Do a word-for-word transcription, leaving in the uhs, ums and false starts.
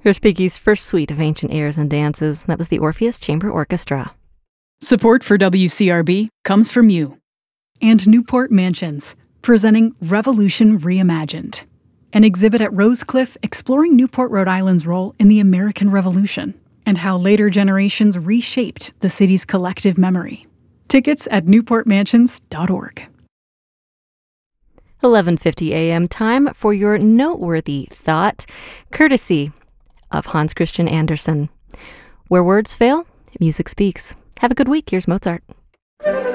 Respighi's first suite of ancient airs and dances. That was the Orpheus Chamber Orchestra. Support for W C R B comes from you. And Newport Mansions, presenting Revolution Reimagined, an exhibit at Rosecliff exploring Newport, Rhode Island's role in the American Revolution and how later generations reshaped the city's collective memory. Tickets at newport mansions dot org. eleven fifty a.m. time for your noteworthy thought, courtesy of Hans Christian Andersen. Where words fail, music speaks. Have a good week. Here's Mozart.